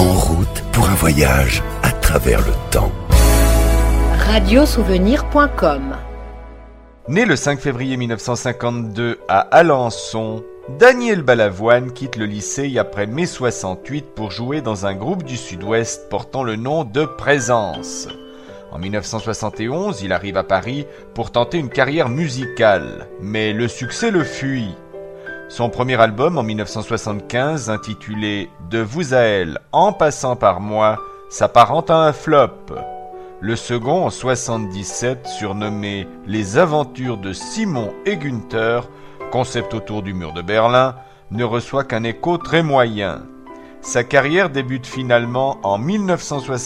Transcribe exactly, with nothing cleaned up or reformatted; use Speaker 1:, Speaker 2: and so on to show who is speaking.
Speaker 1: En route pour un voyage à travers le temps.
Speaker 2: radiosouvenir point com.
Speaker 3: Né le cinq février mille neuf cent cinquante-deux à Alençon, Daniel Balavoine quitte le lycée après mai soixante-huit pour jouer dans un groupe du Sud-Ouest portant le nom de Présence. En mille neuf cent soixante et onze, il arrive à Paris pour tenter une carrière musicale, mais le succès le fuit. Son premier album en mille neuf cent soixante-quinze, intitulé « De vous à elle, en passant par moi », s'apparente à un flop. Le second, en soixante-dix-sept, surnommé « Les aventures de Simon et Günther », concept autour du mur de Berlin, ne reçoit qu'un écho très moyen. Sa carrière débute finalement en mille neuf cent soixante.